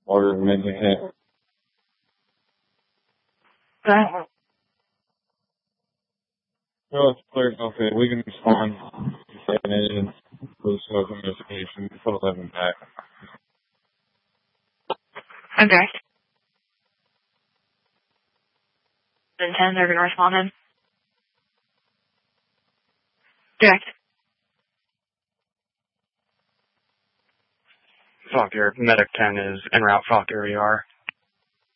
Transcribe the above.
Order making it. Okay. No, it's clear. Okay, we can respond. And post investigation. Put 11 back. Okay. Then 10, they're going to respond in. Direct. Fauquier, Medic 10 is en route Fauquier ER.